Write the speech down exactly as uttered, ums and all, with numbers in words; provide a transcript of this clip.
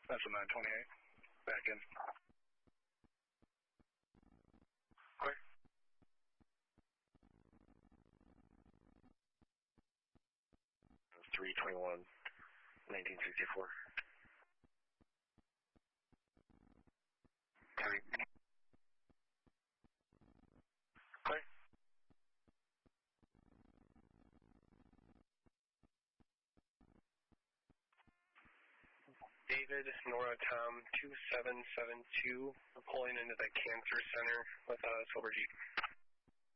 That's a nine twenty-eight. Back in. Clear. three twenty-one, nineteen sixty-four. Three. Clear. David, Nora, Tom, two seven seven two, pulling into the cancer center with a Silver Jeep.